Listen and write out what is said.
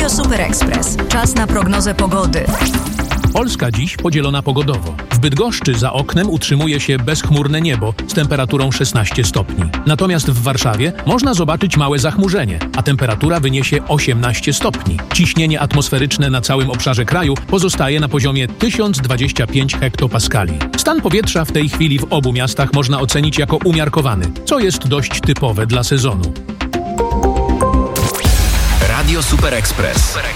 Radio Super Express. Czas na prognozę pogody. Polska dziś podzielona pogodowo. W Bydgoszczy za oknem utrzymuje się bezchmurne niebo z temperaturą 16 stopni. Natomiast w Warszawie można zobaczyć małe zachmurzenie, a temperatura wyniesie 18 stopni. Ciśnienie atmosferyczne na całym obszarze kraju pozostaje na poziomie 1025 hektopaskali. Stan powietrza w tej chwili w obu miastach można ocenić jako umiarkowany, co jest dość typowe dla sezonu. Radio Super Express.